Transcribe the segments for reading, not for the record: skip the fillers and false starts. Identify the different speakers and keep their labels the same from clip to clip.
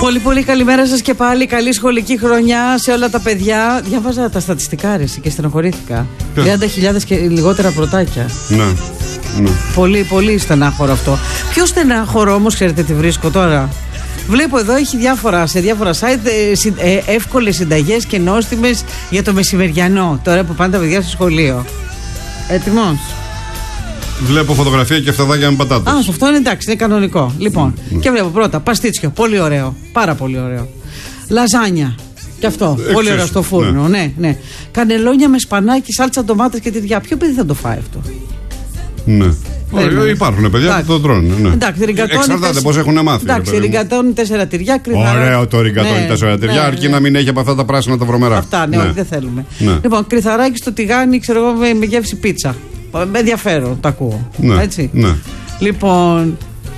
Speaker 1: Πολύ καλημέρα σας και πάλι. Καλή σχολική χρονιά σε όλα τα παιδιά. Διάβαζα τα στατιστικά και στενοχωρήθηκα. 30.000 και λιγότερα πρωτάκια.
Speaker 2: Ναι.
Speaker 1: Πολύ στενάχωρο αυτό. Πιο στενάχωρο όμως, ξέρετε τι βρίσκω τώρα? Βλέπω εδώ έχει σε διάφορα site εύκολες συνταγές και νόστιμες για το μεσημεριανό. Τώρα που πάνε τα παιδιά στο σχολείο. Έτοιμος?
Speaker 2: Βλέπω φωτογραφία και φταδάκια με πατάτες.
Speaker 1: Αυτό είναι εντάξει, είναι κανονικό. Λοιπόν, και βλέπω πρώτα παστίτσιο, πολύ ωραίο. Πάρα πολύ ωραίο. Λαζάνια. Και αυτό, πολύ ωραίο στο φούρνο. Ναι. Κανελόνια με σπανάκι, σάλτσα, ντομάτες και τυριά. Ποιο παιδί θα το φάει αυτό?
Speaker 2: Ναι. Υπάρχουν παιδιά που το τρώνε. Ναι.
Speaker 1: Εντάξει,
Speaker 2: εξαρτάται πώς έχουν μάθει.
Speaker 1: Εντάξει, ριγκατόνι 4 τυριά, κρυθαράκι.
Speaker 2: Ωραίο το ριγκατόνι 4 τυριά, αρκεί να μην έχει από αυτά τα πράσινα τα βρωμερά.
Speaker 1: Αυτά, όχι, δεν θέλουμε. Λοιπόν, κρυθαράκι στο τηγάνι, ξέρω εγώ, με γεύση πίτσα. Με ενδιαφέρον, το ακούω. Έτσι.
Speaker 2: Ναι.
Speaker 1: Λοιπόν.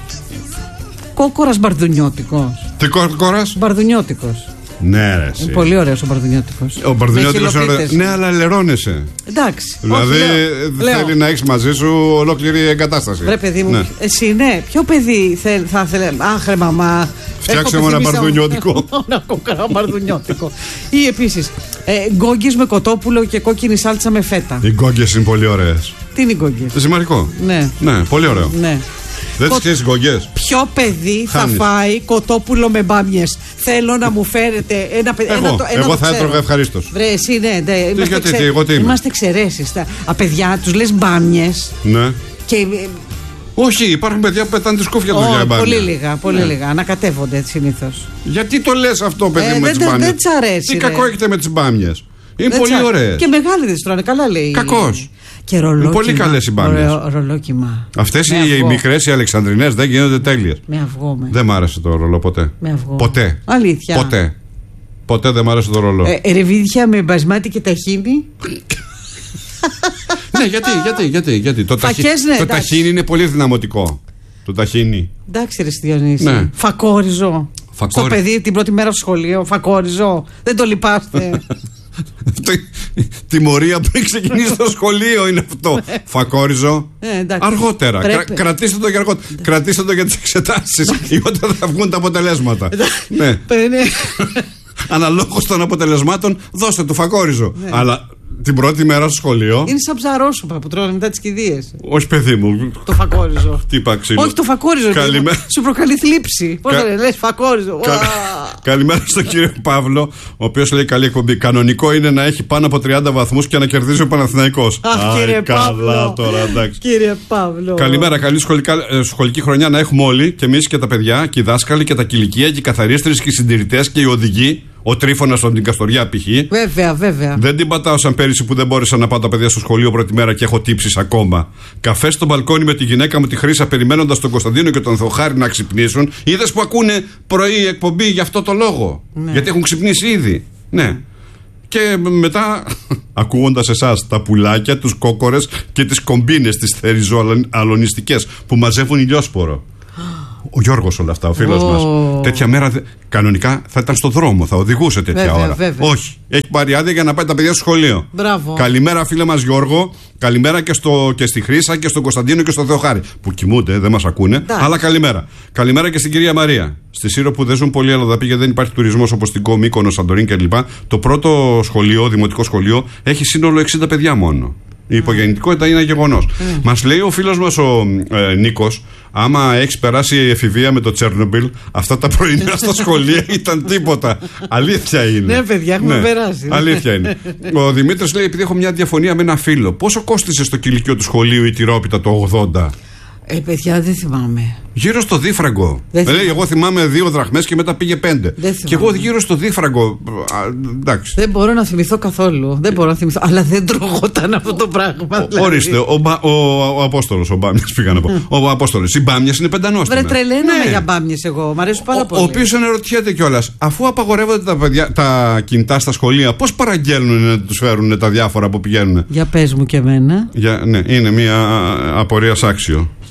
Speaker 1: Κόκορας μπαρδουνιώτικος.
Speaker 2: Τι κόκορας?
Speaker 1: Μπαρδουνιώτικος.
Speaker 2: Ναι, ρε. Εσύ.
Speaker 1: Πολύ ωραίος ο μπαρδουνιώτικος.
Speaker 2: Ο μπαρδουνιώτικος είναι. Ναι, αλλά λερώνεσαι.
Speaker 1: Εντάξει.
Speaker 2: Δηλαδή θέλει να έχεις μαζί σου ολόκληρη εγκατάσταση.
Speaker 1: Βρε παιδί μου, ναι. Εσύ ναι. Ποιο παιδί θα ήθελε? Άχρε μαμά.
Speaker 2: Φτιάξε μου ένα μπαρδουνιώτικο.
Speaker 1: Ένα κόκορα μπαρδουνιώτικο. Ή επίσης γκόγκες με κοτόπουλο και κόκκινη σάλτσα με φέτα.
Speaker 2: Οι γκόγκες είναι πολύ ωραίες.
Speaker 1: Τι είναι οι γκόγκες?
Speaker 2: Σημαντικό. Ναι, πολύ ωραίο.
Speaker 1: Ναι.
Speaker 2: Δεν τις ξέρεις γκόγκες?
Speaker 1: Ποιο παιδί θα φάει κοτόπουλο με μπάμιες? Θέλω να μου φέρετε ένα παιδί.
Speaker 2: Εγώ θα έτρωγα ευχαρίστως.
Speaker 1: Βρε, εσύ
Speaker 2: ναι.
Speaker 1: Είμαστε εξαιρέσεις. Παιδιά τους λες μπάμιες.
Speaker 2: Ναι.
Speaker 1: Και
Speaker 2: όχι, υπάρχουν παιδιά που πετάνε τη σκούφια τους για μπάμια.
Speaker 1: Πολύ λίγα. Ανακατεύονται συνήθως.
Speaker 2: Γιατί το λες αυτό, παιδί, με τις μπάμιες?
Speaker 1: Δεν της αρέσει.
Speaker 2: Τι κακό έχετε με τις μπάμιες? Είναι πολύ ωραίες.
Speaker 1: Και μεγάλοι δεν τις τρώνε, καλά λέει.
Speaker 2: Κακός.
Speaker 1: Και ρολόκιμα.
Speaker 2: Πολύ καλές οι μπάμιες.
Speaker 1: Ρολόκιμα.
Speaker 2: Αυτές οι μικρές, οι αλεξανδρινές δεν γίνονται τέλειες.
Speaker 1: Με αυγό.
Speaker 2: Δεν μ' άρεσε το ρολό ποτέ.
Speaker 1: Με αυγό.
Speaker 2: Ποτέ.
Speaker 1: Αλήθεια.
Speaker 2: Ποτέ δεν μ' άρεσε το ρολό.
Speaker 1: Ρεβίδια με μπασμάτι και ταχίνι.
Speaker 2: Ναι, γιατί. Το ταχίνι είναι πολύ δυναμωτικό. Το ταχίνι.
Speaker 1: Εντάξει, ρε Διονύση. Ναι. Φακόριζο. Στο παιδί την πρώτη μέρα στο σχολείο. Φακόριζο. Δεν το λυπάστε.
Speaker 2: Τιμωρία πριν ξεκινήσει το σχολείο είναι αυτό. Φακόριζο. Αργότερα. Κρατήστε το για αργότερα. Κρατήστε το για τις εξετάσεις ή όταν θα βγουν τα αποτελέσματα. Ναι. Αναλόγως των αποτελεσμάτων δώστε το φακόριζο. Αλλά την πρώτη μέρα στο σχολείο.
Speaker 1: Είναι σαν ψαρόσουπα που τρώνε μετά τις κηδείες.
Speaker 2: Όχι, παιδί μου.
Speaker 1: Το φακόριζο.
Speaker 2: Τι είπα, ξύλο?
Speaker 1: Όχι, το φακόριζο. Σου προκαλεί θλίψη. Πώς το λες, φακόριζο?
Speaker 2: Καλημέρα στον κύριο Παύλο, ο οποίος λέει καλή εκπομπή. Κανονικό είναι να έχει πάνω από 30 βαθμούς και να κερδίζει ο Παναθηναϊκός.
Speaker 1: Αχ, κύριε Παύλο.
Speaker 2: Τώρα, εντάξει.
Speaker 1: Κύριε Παύλο.
Speaker 2: Καλημέρα, καλή σχολική χρονιά να έχουμε όλοι, και εμείς και τα παιδιά, και οι δάσκαλοι και τα κηλικεία και οι καθαρίστρες και οι συντηρητές και οι οδηγοί. Ο Τρίφωνας από την Καστοριά π.χ.
Speaker 1: Βέβαια.
Speaker 2: Δεν την πατάω σαν πέρυσι που δεν μπόρεσα να πάω τα παιδιά στο σχολείο πρώτη μέρα και έχω τύψεις ακόμα. Καφέ στο μπαλκόνι με τη γυναίκα μου τη Χρύσα, περιμένοντας τον Κωνσταντίνο και τον Θεοχάρη να ξυπνήσουν. Είδες που ακούνε πρωί εκπομπή για αυτό το λόγο? Ναι. Γιατί έχουν ξυπνήσει ήδη. Ναι. Και μετά, ακούγοντας εσάς, τα πουλάκια, τους κόκορες και τις κομπίνες, τις θεριζοαλωνιστικές που μαζεύουν ηλιόσπορο. Ο Γιώργος όλα αυτά, ο φίλος μας. Τέτοια μέρα κανονικά θα ήταν στο δρόμο, θα οδηγούσε τέτοια ώρα.
Speaker 1: Βέβαια.
Speaker 2: Όχι. Έχει πάρει άδεια για να πάει τα παιδιά στο σχολείο.
Speaker 1: Μπράβο.
Speaker 2: Καλημέρα, φίλε μας Γιώργο. Καλημέρα και στη Χρύσα και στον Κωνσταντίνο και στον Θεοχάρη. Που κοιμούνται, δεν μας ακούνε. Αλλά καλημέρα. Καλημέρα και στην κυρία Μαρία. Στη Σύρο που δεν ζουν πολλοί αλλοδαποί γιατί δεν υπάρχει τουρισμός όπως στην Κο, Μύκονο, Σαντορίνη κλπ. Το πρώτο σχολείο, δημοτικό σχολείο, έχει σύνολο 60 παιδιά μόνο. Η υπογεννητικότητα είναι γεγονός. Μας λέει ο φίλος μας ο Νίκος, άμα έχεις περάσει η εφηβεία με το Τσέρνομπιλ, αυτά τα πρωινά στα σχολεία ήταν τίποτα. Αλήθεια είναι.
Speaker 1: Ναι, παιδιά, έχουμε περάσει.
Speaker 2: Αλήθεια είναι. Ο Δημήτρης λέει, επειδή έχω μια διαφωνία με ένα φίλο, πόσο κόστισε στο κηλικείο του σχολείου η τυρόπιτα το 80?
Speaker 1: Παιδιά, δεν θυμάμαι.
Speaker 2: Γύρω στο δίφραγκο. Λέει, εγώ θυμάμαι 2 δραχμές και μετά πήγε 5. Και εγώ γύρω στο δίφραγκο. Εντάξει.
Speaker 1: Δεν μπορώ να θυμηθώ καθόλου. Αλλά δεν τρογόταν αυτό το πράγμα. Δηλαδή.
Speaker 2: Ορίστε, ο Απόστολος, ο Μπάμιας πήγα να πω. Ο Απόστολος, οι μπάμιες είναι πεντανόστιμες.
Speaker 1: Βρε, τρελαίνομαι για μπάμιες εγώ. Μ' αρέσουν πάρα πολύ.
Speaker 2: Ο οποίος αναρωτιέται κιόλας, αφού απαγορεύονται τα κινητά στα σχολεία, πώς παραγγέλνουν να τους φέρουν τα διάφορα που πηγαίνουν?
Speaker 1: Για πες μου και εμένα.
Speaker 2: Ναι, είναι μια απορία άξιο.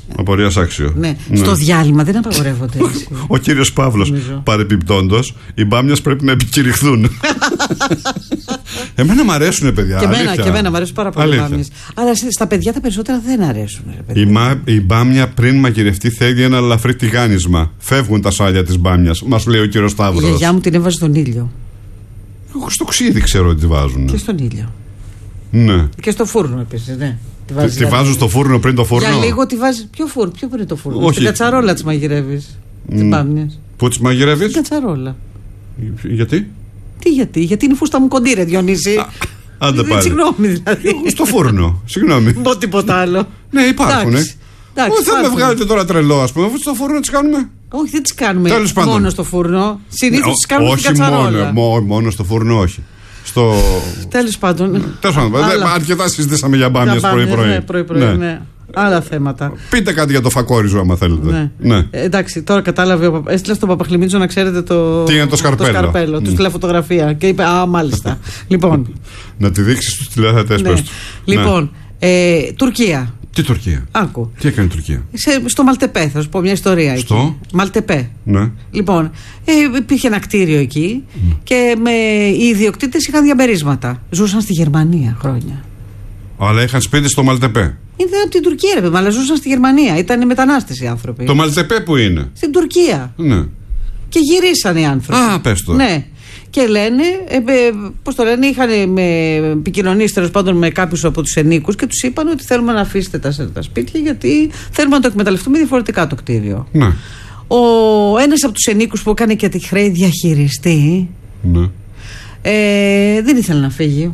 Speaker 2: Απορίας άξιο.
Speaker 1: Ναι. Στο διάλειμμα δεν απαγορεύονται.
Speaker 2: Ο κύριος Παύλος, παρεπιπτόντος, οι μπάμιες πρέπει να επικηρυχθούν. Εμένα μ' αρέσουνε, παιδιά.
Speaker 1: Και εμένα μ' αρέσουν πάρα πολύ οι μπάμιες. Αλλά στα παιδιά τα περισσότερα δεν αρέσουν.
Speaker 2: Η μπάμια πριν μαγειρευτεί θέλει ένα ελαφρύ τηγάνισμα. Φεύγουν τα σάλια της μπάμιας, μας λέει ο κύριος Σταύρος.
Speaker 1: Η γιαγιά μου την έβαζε στον ήλιο.
Speaker 2: Εγώ στο ξύδι ξέρω ότι τη βάζουν.
Speaker 1: Και στον ήλιο.
Speaker 2: Ναι.
Speaker 1: Και στο φούρνο επίσης, ναι.
Speaker 2: Τη βάζουν στο φούρνο πριν το φούρνο.
Speaker 1: Για λίγο τη βάζει. Ποιο φούρνο, ποιο πριν το φούρνο?
Speaker 2: Όχι.
Speaker 1: Στην κατσαρόλα τη μαγειρεύει. Τις μπάμιες.
Speaker 2: Πού τις μαγειρεύεις?
Speaker 1: Στην κατσαρόλα.
Speaker 2: Γιατί?
Speaker 1: Τι γιατί είναι η φούστα μου κοντή, ρε Διονύση.
Speaker 2: Άντε πάλι.
Speaker 1: Συγγνώμη δηλαδή.
Speaker 2: Στο φούρνο. Συγγνώμη.
Speaker 1: Πω τίποτα άλλο.
Speaker 2: Ναι, υπάρχουν. Όχι, θα με βγάλετε τώρα τρελό, ας πούμε. Στο φούρνο τις κάνουμε.
Speaker 1: Όχι, δεν τις κάνουμε μόνο στο φούρνο. Συνήθως τις κάνουμε στην κατσαρόλα.
Speaker 2: Μόνο στο φούρνο, όχι.
Speaker 1: Τέλος πάντων.
Speaker 2: Αρκετά συζητήσαμε για μπάμιες πρωί-πρωί.
Speaker 1: Ναι. Άλλα θέματα.
Speaker 2: Πείτε κάτι για το φακόριζο, άμα θέλετε.
Speaker 1: Ναι. Εντάξει, τώρα κατάλαβε. Έστειλα στον Παπαχλημίτσο να ξέρετε τι
Speaker 2: είναι το σκαρπέλο.
Speaker 1: Του στείλα φωτογραφία. Και είπε, μάλιστα. Λοιπόν.
Speaker 2: Να τη δείξει στους τηλεθεατές, πες του.
Speaker 1: Λοιπόν, Τουρκία.
Speaker 2: Τι Τουρκία?
Speaker 1: Άκου.
Speaker 2: Τι έκανε η Τουρκία?
Speaker 1: Στο Μαλτεπέ, θα σου πω μια ιστορία.
Speaker 2: Στο
Speaker 1: εκεί. Μαλτεπέ.
Speaker 2: Ναι.
Speaker 1: Λοιπόν, υπήρχε ένα κτίριο εκεί και οι ιδιοκτήτες είχαν διαμερίσματα. Ζούσαν στη Γερμανία χρόνια.
Speaker 2: Αλλά είχαν σπίτι στο Μαλτεπέ.
Speaker 1: Είναι από την Τουρκία, ρε παιδί, αλλά ζούσαν στη Γερμανία. Ήταν μετανάστες οι άνθρωποι.
Speaker 2: Το Μαλτεπέ που είναι?
Speaker 1: Στην Τουρκία.
Speaker 2: Ναι.
Speaker 1: Και γυρίσαν οι άνθρωποι.
Speaker 2: Πες το.
Speaker 1: Ναι. Και λένε, πώς το λένε, είχαν επικοινωνήσει τέλος πάντων με κάποιους από τους ενίκους και τους είπαν ότι θέλουμε να αφήσετε τα σπίτια γιατί θέλουμε να το εκμεταλλευτούμε διαφορετικά το κτίριο.
Speaker 2: Ναι.
Speaker 1: Ένας από τους ενίκους που έκανε και τη χρέη διαχειριστή,
Speaker 2: ναι.
Speaker 1: Δεν ήθελε να φύγει.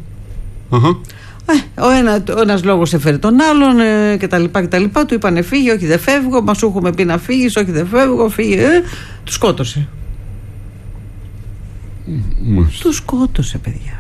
Speaker 1: Ο ένας λόγος έφερε τον άλλον κτλ. Του είπανε φύγει, όχι δεν φεύγω, μα σου έχουμε πει να φύγεις, όχι δεν φεύγω, φύγε. Του σκότωσε. Του σκότωσε, παιδιά.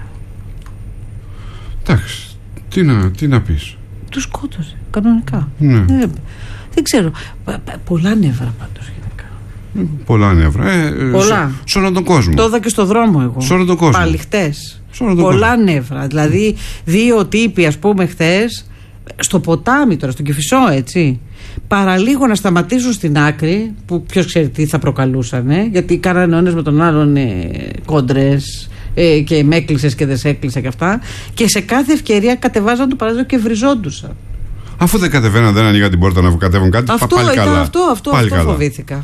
Speaker 2: Εντάξει, τι να πεις.
Speaker 1: Του σκότωσε, κανονικά.
Speaker 2: Ναι.
Speaker 1: Δεν ξέρω. Πολλά νεύρα πάντως γενικά.
Speaker 2: Πολλά νεύρα.
Speaker 1: Πολλά.
Speaker 2: Σε όλο τον κόσμο.
Speaker 1: Το είδα και στο δρόμο εγώ.
Speaker 2: Σε όλο τον κόσμο.
Speaker 1: Πάλι χτες. Πολλά νεύρα. Δηλαδή, δύο τύποι, ας πούμε, χτες, στο ποτάμι τώρα, στον Κηφισό, έτσι. Παραλίγο να σταματήσουν στην άκρη, που ποιος ξέρει τι θα προκαλούσαν, γιατί κάνανε ο ένας με τον άλλον κόντρες και με έκλεισες και δεν σε έκλεισα και αυτά. Και σε κάθε ευκαιρία κατεβάζαν το παράδειγμα και βριζόντουσαν.
Speaker 2: Αφού δεν κατεβαίναν, δεν ανοίγαν την πόρτα να κατέβουν κάτι.
Speaker 1: Αυτό φοβήθηκα.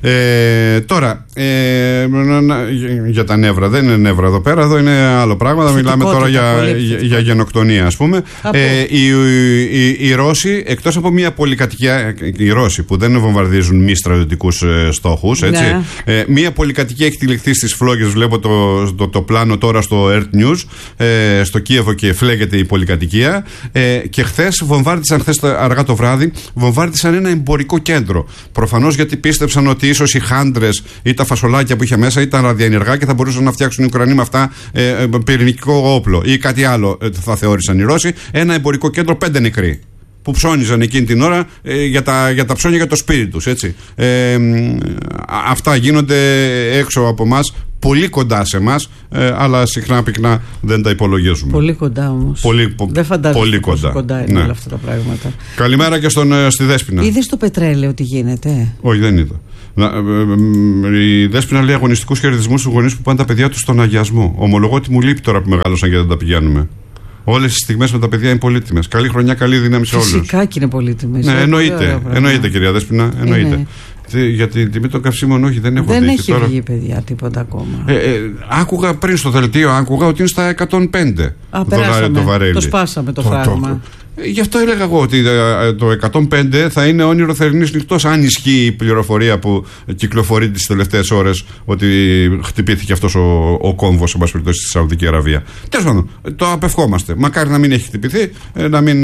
Speaker 2: Τώρα, για τα νεύρα. Δεν είναι νεύρα εδώ πέρα, εδώ είναι άλλο πράγμα. Μιλάμε τώρα για γενοκτονία, ας πούμε. Οι Ρώσοι, εκτός από μια πολυκατοικία, οι Ρώσοι που δεν βομβαρδίζουν μη στρατιωτικούς στόχους, έτσι. Ναι. Μια πολυκατοικία έχει τυλιχθεί στις φλόγες. Βλέπω το πλάνο τώρα στο Earth News, στο Κίεβο, και φλέγεται η πολυκατοικία. Και χθες αργά το βράδυ, βομβάρδισαν ένα εμπορικό κέντρο. Προφανώς γιατί πίστεψαν ότι ίσως οι χάντρες ή τα φασολάκια που είχε μέσα ήταν ραδιενεργά και θα μπορούσαν να φτιάξουν οι Ουκρανοί με αυτά πυρηνικό όπλο ή κάτι άλλο, θα θεώρησαν οι Ρώσοι. Ένα εμπορικό κέντρο, 5 νεκροί που ψώνιζαν εκείνη την ώρα για τα ψώνια για το σπίτι τους, έτσι. Αυτά γίνονται έξω από εμάς, πολύ κοντά σε εμάς, αλλά συχνά πυκνά δεν τα υπολογίζουμε.
Speaker 1: Πολύ κοντά όμως. Δεν φαντάζομαι πόσο κοντά είναι όλα αυτά τα πράγματα.
Speaker 2: Καλημέρα και στη Δέσποινα.
Speaker 1: Είδες το πετρέλαιο τι γίνεται?
Speaker 2: Όχι, δεν είδα. Η Δέσποινα λέει αγωνιστικούς χαιρετισμούς στους γονείς που πάνε τα παιδιά τους στον αγιασμό. Ομολογώ ότι μου λείπει τώρα που μεγάλωσαν και δεν τα πηγαίνουμε. Όλες τις στιγμές με τα παιδιά είναι πολύτιμες. Καλή χρονιά, καλή δύναμη σε όλους.
Speaker 1: Φυσικά και είναι πολύτιμες.
Speaker 2: Ναι, εννοείται, κυρία Δέσποινα, εννοείται. Για την τιμή των καυσίμων, όχι, δεν έχω δει.
Speaker 1: Δεν έχει βγει, παιδιά, τίποτα ακόμα.
Speaker 2: Άκουγα πριν στο δελτίο ότι είναι στα 105 δολάρια το βαρέλι.
Speaker 1: Το σπάσαμε το φράγμα.
Speaker 2: Γι' αυτό έλεγα εγώ ότι το 105 θα είναι όνειρο θερινής νυχτός, αν ισχύει η πληροφορία που κυκλοφορεί τις τελευταίες ώρες ότι χτυπήθηκε αυτός ο κόμβος, εν πάση περιπτώσει, στη Σαουδική Αραβία. Τέλος πάντων, το απευχόμαστε. Μακάρι να μην έχει χτυπηθεί, να μην.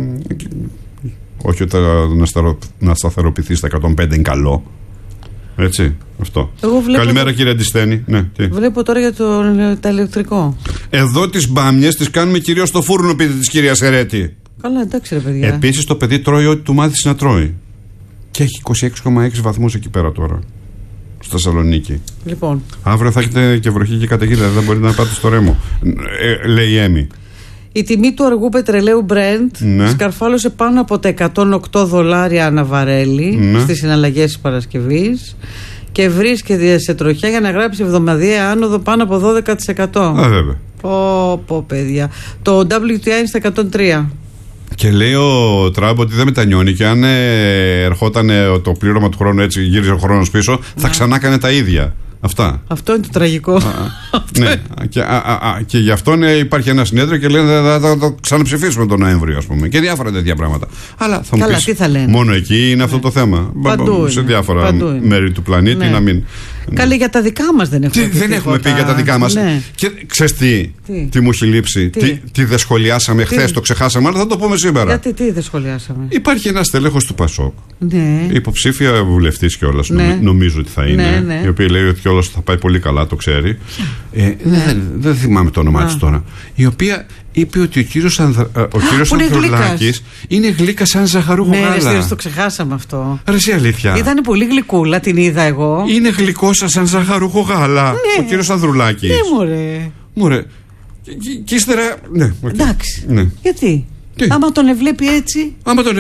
Speaker 2: Όχι ότι να σταθεροποιηθεί στα 105 είναι καλό. Έτσι, αυτό. Καλημέρα, κύριε Αντισθένη. Ναι,
Speaker 1: βλέπω τώρα για το ηλεκτρικό.
Speaker 2: Εδώ τις μπάμιες τις κάνουμε κυρίως στο φούρνο, πείτε της κυρίας Ερέτη.
Speaker 1: Καλά, εντάξει, ρε παιδιά.
Speaker 2: Επίσης το παιδί τρώει ό,τι του μάθησε να τρώει. Και έχει 26,6 βαθμούς εκεί πέρα τώρα. Στη Θεσσαλονίκη.
Speaker 1: Λοιπόν.
Speaker 2: Αύριο θα έχετε και βροχή και καταιγίδα, δεν θα μπορείτε να πάτε στο Ρέμο. Λέει η Έμι.
Speaker 1: Η τιμή του αργού πετρελαίου Brent σκαρφάλωσε πάνω από τα $108 ανά βαρέλι στις συναλλαγές της Παρασκευής και βρίσκεται σε τροχιά για να γράψει εβδομαδιαία άνοδο πάνω από 12%.
Speaker 2: Βέβαια.
Speaker 1: Πω παιδιά. Το WTI είναι στα 103.
Speaker 2: Και λέει ο Τραμπ ότι δεν μετανιώνει και αν ερχόταν το πλήρωμα του χρόνου έτσι, γύριζε ο χρόνος πίσω, θα ξανά κάνει τα ίδια. Αυτά. Αυτό είναι το τραγικό. Ναι. Και γι' αυτό υπάρχει ένα συνέδριο και λένε θα το ξαναψηφίσουμε τον Νοέμβριο, ας πούμε. Και διάφορα τέτοια πράγματα. Αλλά θα μου πεις,
Speaker 1: τι θα λένε.
Speaker 2: Μόνο εκεί είναι αυτό το θέμα.
Speaker 1: Παντού
Speaker 2: σε διάφορα μέρη του πλανήτη να μην.
Speaker 1: Καλή, για τα δικά μας δεν έχουμε πει.
Speaker 2: Δεν έχουμε πει για τα δικά μας. Και ξέρεις τι μου έχει λείψει. Τι δεν σχολιάσαμε χθες, το ξεχάσαμε, αλλά θα το πούμε σήμερα.
Speaker 1: Γιατί τι δεν σχολιάσαμε.
Speaker 2: Υπάρχει ένας τέλεχος του Πασόκ. Υποψήφια βουλευτής κιόλας, νομίζω ότι θα είναι. Η οποία λέει ότι κιόλας θα πάει πολύ καλά, το ξέρει. Δεν θυμάμαι το όνομά της τώρα. Η οποία είπε ότι ο κύριος Ανδρουλάκης είναι γλύκα σαν ζαχαρούχο γάλα.
Speaker 1: Ναι, το ξεχάσαμε αυτό.
Speaker 2: Ρε εσύ αλήθεια.
Speaker 1: Ήταν πολύ γλυκούλα, την είδα εγώ.
Speaker 2: Είναι γλυκόσα σαν ζαχαρούχο γάλα. Ο κύριος Ανδρουλάκης. Ναι, μωρέ. Και ύστερα. Ναι.
Speaker 1: Εντάξει. Γιατί. Άμα τον εβλέπει έτσι.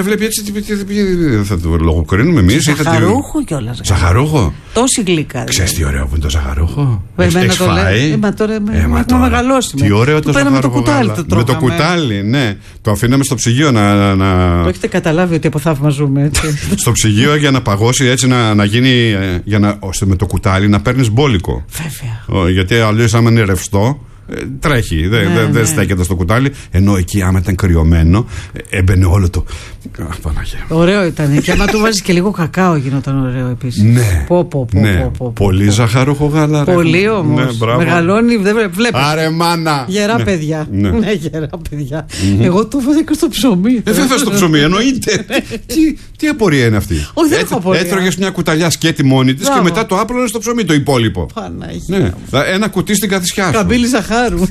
Speaker 2: Θα το λογοκρίνουμε εμείς.
Speaker 1: Ζαχαρούχο κιόλας.
Speaker 2: Ζαχαρούχο.
Speaker 1: Τόση γλύκα.
Speaker 2: Ξέρεις τι ωραίο που είναι το ζαχαρούχο.
Speaker 1: Έχεις φάει. Τώρα έχουμε μεγαλώσει.
Speaker 2: Τι ωραίο το ζαχαρούχο. Με το κουτάλι, ναι. Το αφήναμε στο ψυγείο να.
Speaker 1: Το έχετε καταλάβει ότι αποθαυμαζούμε έτσι.
Speaker 2: Στο ψυγείο για να παγώσει έτσι να γίνει. Ώστε με το κουτάλι να παίρνεις μπόλικο.
Speaker 1: Βέβαια.
Speaker 2: Γιατί αλλιώς άμα είναι ρευστό. Τρέχει, δεν στέκεται στο κουτάλι. Ενώ εκεί, άμα ήταν κρυωμένο, έμπαινε όλο το. Παναγία.
Speaker 1: Ωραίο ήταν. Και άμα του βάζεις και λίγο κακάο, γινόταν ωραίο επίσης.
Speaker 2: Ναι. Πολύ ζαχαρούχο γάλα.
Speaker 1: Πολύ όμως. Μεγαλώνει, δεν βλέπει.
Speaker 2: Άρε μάνα.
Speaker 1: Γερά παιδιά. Ναι, γερά παιδιά. Εγώ το βάζα και στο ψωμί.
Speaker 2: Βέβαια στο ψωμί, εννοείται. Τι απορία είναι αυτή.
Speaker 1: Όχι, δεν έχω απορία.
Speaker 2: Έτρωγες μια κουταλιά σκέτη μόνη της και μετά το άπλωνες στο ψωμί το υπόλοιπο.
Speaker 1: Παναγία.
Speaker 2: Ένα κουτί στην καθισιά σου.
Speaker 1: Καμπύλη ζαχάρου.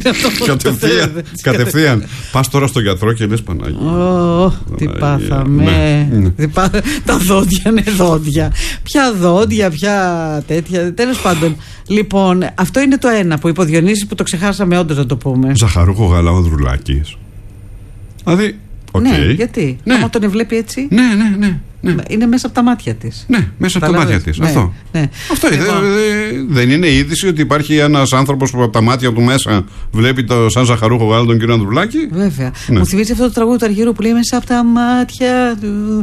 Speaker 2: Κατευθείαν. Πας τώρα στον γιατρό και λες Παναγία.
Speaker 1: Τι πάθαμε. Τα δόντια είναι δόντια. Ποια δόντια, ποια τέτοια. Τέλος πάντων. Λοιπόν, αυτό είναι το ένα που είπε ο Διονύσης που το ξεχάσαμε όντως να το πούμε.
Speaker 2: Ζαχαρούχο γάλα ο Ανδρουλάκης. Δηλαδή.
Speaker 1: Ναι, γιατί. Άμα τον βλέπει έτσι.
Speaker 2: Ναι.
Speaker 1: Είναι μέσα από τα μάτια της.
Speaker 2: Ναι, μέσα από τα μάτια της. Αυτό. Αυτό δεν είναι είδηση ότι υπάρχει ένας άνθρωπος που από τα μάτια του μέσα βλέπει το σαν ζαχαρούχο γάλα τον κύριο Ανδρουλάκη.
Speaker 1: Βέβαια. Μου θυμίζει αυτό το τραγούδι του Αργύρου που λέει μέσα από τα μάτια του.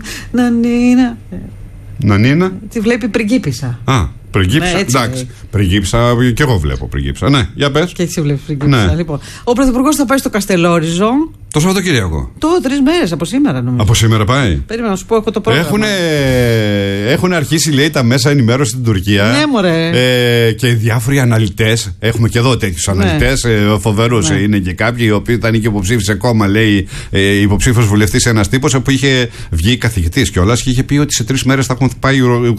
Speaker 2: Νανίνα.
Speaker 1: Τη βλέπει πριγκίπισσα.
Speaker 2: Πριγκίπισσα, εντάξει. Πριγκίπισσα, και εγώ βλέπω πριγκίπισσα. Ναι, για πες.
Speaker 1: Και έτσι βλέπει πριγκίπισσα. Ναι. Λοιπόν, ο Πρωθυπουργός θα πάει στο Καστελόριζο.
Speaker 2: Το Σαββατοκύριακο.
Speaker 1: 3 μέρες από σήμερα, νομίζω.
Speaker 2: Από σήμερα πάει.
Speaker 1: Περίμενα να σου πω, έχω το πρόγραμμα.
Speaker 2: Έχουν αρχίσει, λέει, τα μέσα ενημέρωση στην Τουρκία.
Speaker 1: Ναι, μωρέ.
Speaker 2: Και διάφοροι αναλυτές. Έχουμε και εδώ τέτοιους αναλυτές. Φοβερούς είναι και κάποιοι, οι οποίοι ήταν και υποψήφοι σε κόμμα, λέει, υποψήφιος βουλευτής ένας τύπος που είχε βγει καθηγητής κιόλας και είχε πει ότι σε 3 μέρες θα έχουν πάει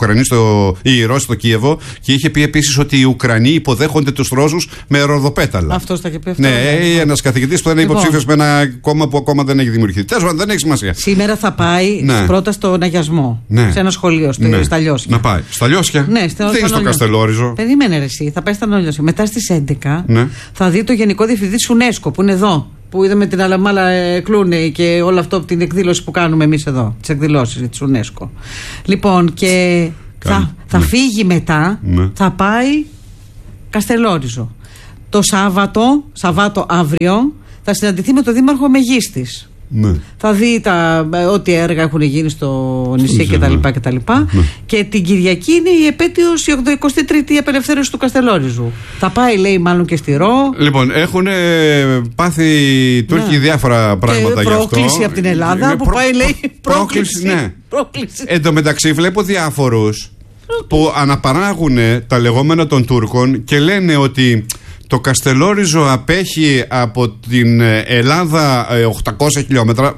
Speaker 2: οι Ρώσοι στο Κίεβο. Και είχε πει επίσης ότι οι Ουκρανοί υποδέχονται τους Ρώσους με ροδοπέταλα.
Speaker 1: Αυτό θα είχε πει αυτό.
Speaker 2: Ναι, ένας καθηγητής που ήταν υποψήφιος με ένα κόμμα που ακόμα δεν έχει δημιουργηθεί. Τέλος πάντων, δεν έχει σημασία.
Speaker 1: Σήμερα θα πάει πρώτα στον Αγιασμό. Σε ένα σχολείο, στα Λιώσια.
Speaker 2: Να πάει. Στα Λιώσια.
Speaker 1: Ναι,
Speaker 2: δεν στο Καστελόριζο.
Speaker 1: Περίμενε ρε εσύ, θα πάει στα Λιώσια. Μετά στις 11 θα δει το Γενικό Διευθυντή της UNESCO που είναι εδώ. Που είδαμε την Αλαμάλα Κλούνεϊ και όλο αυτό από την εκδήλωση που κάνουμε εμείς εδώ. Τις εκδηλώσεις της UNESCO. Λοιπόν, και. Θα φύγει μετά, θα πάει Καστελόριζο. Το Σαββάτο αύριο, θα συναντηθεί με τον Δήμαρχο Μεγίστης. Θα δει ό,τι έργα έχουν γίνει στο νησί κτλ. Και την Κυριακή είναι η επέτειος, η 23η απελευθέρωση του Καστελόριζου. Θα πάει, λέει, μάλλον και στη Ρο. Λοιπόν,
Speaker 2: έχουν πάθει οι Τούρκοι διάφορα πράγματα γι' αυτό.
Speaker 1: Πρόκληση από την Ελλάδα που πάει, λέει, πρόκληση.
Speaker 2: Εν τω μεταξύ βλέπω διάφορους που αναπαράγουν τα λεγόμενα των Τούρκων και λένε ότι το Καστελόριζο απέχει από την Ελλάδα 800 χιλιόμετρα.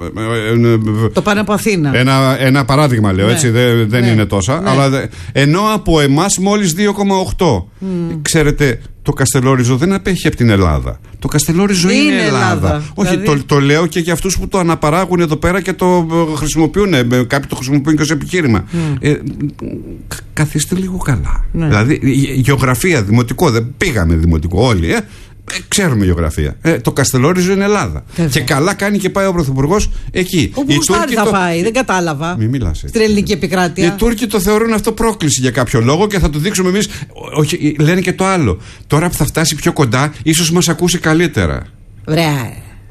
Speaker 1: Το πάνε από Αθήνα.
Speaker 2: Ένα παράδειγμα λέω, έτσι, δεν είναι τόσα. Αλλά ενώ από εμάς μόλις 2,8. Ξέρετε, το Καστελόριζο δεν απέχει από την Ελλάδα. Το Καστελόριζο είναι Ελλάδα. Όχι, δηλαδή. Το λέω και για αυτούς που το αναπαράγουν εδώ πέρα και το χρησιμοποιούν. Κάποιοι το χρησιμοποιούν και ως επιχείρημα. Καθίστε λίγο καλά. Δηλαδή, γεωγραφία, δημοτικό, δεν πήγαμε δημοτικό όλοι. Ξέρουμε γεωγραφία. Το Καστελόριζο είναι Ελλάδα. Και καλά κάνει και πάει ο Πρωθυπουργός εκεί.
Speaker 1: Όπου γουστάρει θα πάει, δεν κατάλαβα.
Speaker 2: Μην μιλάς έτσι.
Speaker 1: Στην ελληνική επικράτεια.
Speaker 2: Οι Τούρκοι το θεωρούν αυτό πρόκληση για κάποιο λόγο και θα το δείξουμε εμείς. Όχι, λένε και το άλλο. Τώρα που θα φτάσει πιο κοντά, ίσως μας ακούσει καλύτερα.
Speaker 1: Βρέα.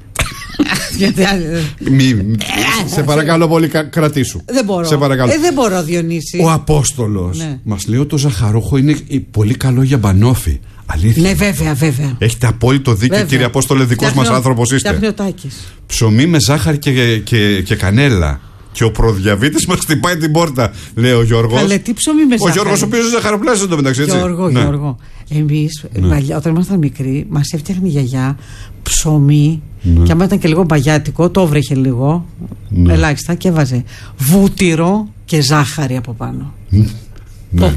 Speaker 2: Σε παρακαλώ πολύ, κρατήσου.
Speaker 1: Δεν μπορώ. Δεν μπορώ, Διονύση.
Speaker 2: Ο Απόστολος μας λέει ότι το ζαχαρόχο είναι πολύ καλό για μπανόφι. Αλήθεια.
Speaker 1: Ναι, βέβαια.
Speaker 2: Έχετε απόλυτο δίκιο, κύριε Απόστολε, δικός μας άνθρωπος είστε. Ψωμί με ζάχαρη και κανέλα. Και ο προδιαβήτης μας χτυπάει την πόρτα, λέει ο Γιώργος.
Speaker 1: Καλέ, τι ψωμί με ζάχαρη.
Speaker 2: Ο Γιώργος, ο οποίος είναι ζαχαροπλάστης εδώ μεταξύ, έτσι.
Speaker 1: Γιώργο. Εμείς, όταν ήμασταν μικροί, μας έφτιαχνε η γιαγιά ψωμί. Και άμα ήταν και λίγο μπαγιάτικο, το έβρεχε λίγο, ελάχιστα, και έβαζε βούτυρο και ζάχαρη από πάνω.
Speaker 2: Ναι.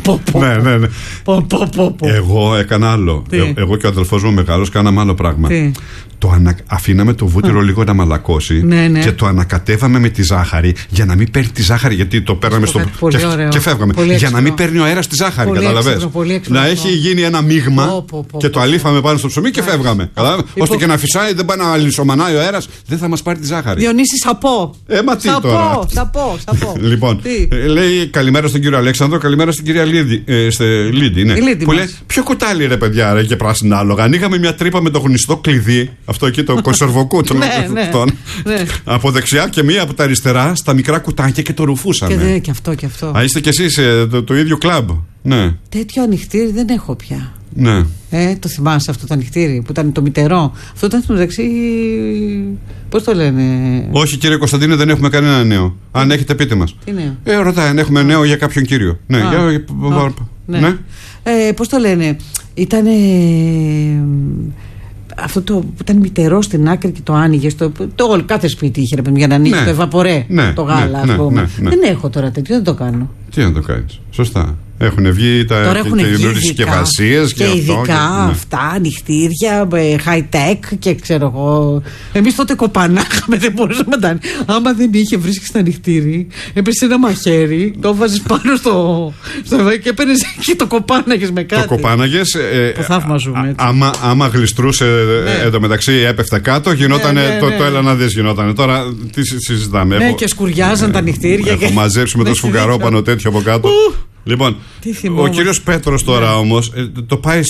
Speaker 2: Εγώ έκανα άλλο. Εγώ και ο αδελφός μου μεγάλος κάναμε άλλο πράγμα. Αφήναμε το βούτυρο λίγο να μαλακώσει και το ανακατεύαμε με τη ζάχαρη για να μην παίρνει τη ζάχαρη. Γιατί το παίρναμε και φεύγαμε. Για να μην παίρνει ο αέρας τη ζάχαρη. Καταλαβες. Να έχει γίνει ένα μείγμα και το αλήφαμε πάνω στο ψωμί και φεύγαμε. Ώστε και να φυσάει, δεν πάει να αλυσομανάει ο αέρας, δεν θα μας πάρει τη ζάχαρη.
Speaker 1: Διονύση, σαπώ.
Speaker 2: Σαπώ. Λοιπόν, λέει καλημέρα στον κύριο Αλέξανδρο, καλημέρα στην κυρία Λίδη. Που λέει ποιο κουτάλι ρε παιδιά και πράσινα άλογα. Ανοίγαμε μια τρύπα με το γνωστό κλειδί. Αυτό εκεί το κονσερβοκού των από δεξιά και μία από τα αριστερά στα μικρά κουτάκια και το ρουφούσαμε.
Speaker 1: Και αυτό.
Speaker 2: Α, είστε κι εσείς το ίδιο κλαμπ. Ναι.
Speaker 1: Τέτοιο ανοιχτήρι δεν έχω πια.
Speaker 2: Ναι.
Speaker 1: Το θυμάσαι αυτό το ανοιχτήρι που ήταν το μητερό. Αυτό ήταν στο μεταξύ. Πώς το λένε.
Speaker 2: Όχι, κύριε Κωνσταντίνε, δεν έχουμε κανένα νέο. Αν έχετε, πείτε μας.
Speaker 1: Τι νέο.
Speaker 2: Ρωτάει αν έχουμε νέο για κάποιον κύριο. Ναι.
Speaker 1: Πώς το λένε. Ήτανε. Αυτό το που ήταν μητερό στην άκρη και το άνοιγε. Κάθε σπίτι είχε για να ανοίγει το ευαπορέ. Το γάλα, ας πούμε. Δεν έχω τώρα τέτοιο, δεν το κάνω.
Speaker 2: Τι να το κάνεις. Σωστά. Έχουν βγει τα καινούριες συσκευασίες
Speaker 1: και ειδικά αυτά, ανοιχτήρια, high tech και ξέρω εγώ. Εμείς τότε κοπανάχαμε, δεν μπορούσαμε να τα. Άμα δεν είχε, βρίσκεις ένα ανοιχτήρι, έπεσε ένα μαχαίρι, το βάζεις πάνω στο και έπαιρνες και το κοπάναγες με κάτι.
Speaker 2: Το κοπάναγες.
Speaker 1: Το θαυμαζούμε.
Speaker 2: Άμα γλιστρούσε εντωμεταξύ έπεφτε κάτω, γινόταν το έλα να δεις γινόταν. Τώρα τι συζητάμε.
Speaker 1: Ναι, και σκουριάζαν τα ανοιχτήρια.
Speaker 2: Έχω μαζέψει με το σφουγγαρόπανο τέτοιο από κάτω. Λοιπόν, ο κύριος Πέτρος τώρα όμως το πάει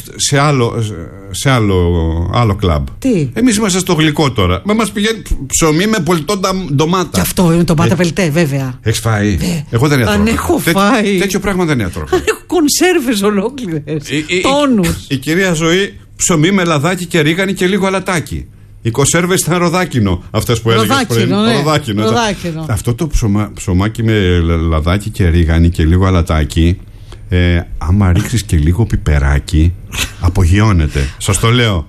Speaker 2: σε άλλο κλαμπ.
Speaker 1: Τι?
Speaker 2: Εμείς είμαστε στο γλυκό τώρα. Μας πηγαίνει ψωμί με πολτό ντομάτα.
Speaker 1: Και αυτό είναι ντομάτα πελτέ, βέβαια.
Speaker 2: Έχεις φάει? Εγώ δεν έτρωγα.
Speaker 1: Αν έχω φάει.
Speaker 2: Τέτοιο πράγμα δεν έτρωγα.
Speaker 1: Αν έχω κονσέρβες ολόκληρες. Τόνους.
Speaker 2: Η κυρία Ζωή ψωμί με λαδάκι και ρίγανη και λίγο αλατάκι. Οι κονσέρβες ήταν ροδάκινο, αυτές που έλεγες πριν. Ροδάκινο. Αυτό το ψωμάκι με λαδάκι και ρίγανη και λίγο αλατάκι, άμα ρίξεις και λίγο πιπεράκι, απογειώνεται. Σας το λέω.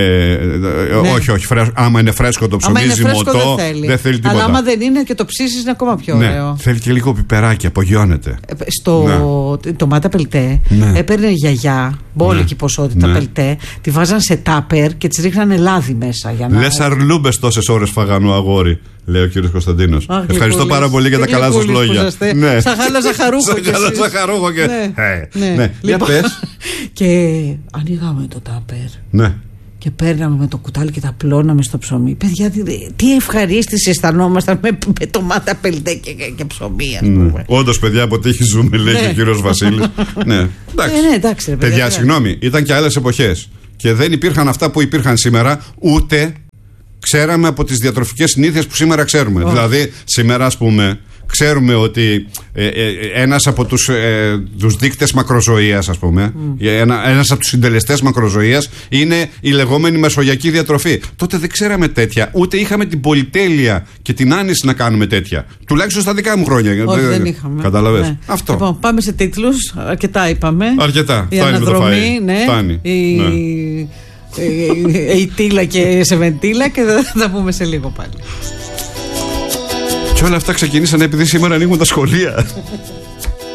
Speaker 2: Όχι, άμα είναι φρέσκο το ψωμί, ζυμωτό, δεν θέλει τίποτα.
Speaker 1: Αλλά άμα δεν είναι και το ψήσεις είναι ακόμα πιο ωραίο.
Speaker 2: Θέλει και λίγο πιπεράκι, απογειώνεται.
Speaker 1: Στο ντομάτα πελτέ έπαιρνε γιαγιά μπόλικη ποσότητα πελτέ, τη βάζαν σε τάπερ και τις ρίχνανε λάδι μέσα.
Speaker 2: Λες αρλούμπες τόσες ώρες φαγανού αγόρι, λέει ο κύριος Κωνσταντίνος. Ευχαριστώ πάρα πολύ για τα καλά σας λόγια.
Speaker 1: Σαν χάλα ζαχαρούχο.
Speaker 2: Για πες.
Speaker 1: Και ανοίγαμε το τάπερ. Και παίρναμε με το κουτάλι και τα πλώναμε στο ψωμί. Παιδιά, τι ευχαρίστηση αισθανόμασταν με ντομάτα πελτέ και ψωμί, ας πούμε.
Speaker 2: Όντως, παιδιά, από τύχη ζούμε, λέει και ο κύριος Βασίλης. Ναι, εντάξει. Παιδιά, συγγνώμη, ήταν και άλλες εποχές. Και δεν υπήρχαν αυτά που υπήρχαν σήμερα, ούτε ξέραμε από τις διατροφικές συνήθειες που σήμερα ξέρουμε. Δηλαδή, σήμερα, ας πούμε, ξέρουμε ότι ένας από τους δείκτες μακροζωίας, ας πούμε, ένας από τους συντελεστές μακροζωίας είναι η λεγόμενη μεσογειακή διατροφή. Τότε δεν ξέραμε τέτοια, ούτε είχαμε την πολυτέλεια και την άνεση να κάνουμε τέτοια. Τουλάχιστον στα δικά μου χρόνια.
Speaker 1: Όχι, δεν είχαμε.
Speaker 2: Καταλαβες. Αυτό.
Speaker 1: Λοιπόν, πάμε σε τίτλους. Αρκετά είπαμε.
Speaker 2: Αρκετά.
Speaker 1: Η αναδρομή, φτάνει. Η τίλα και σεβεντίλα και θα πούμε σε λίγο πάλι.
Speaker 2: Και όλα αυτά ξεκινήσαν επειδή σήμερα ανοίγουν τα σχολεία.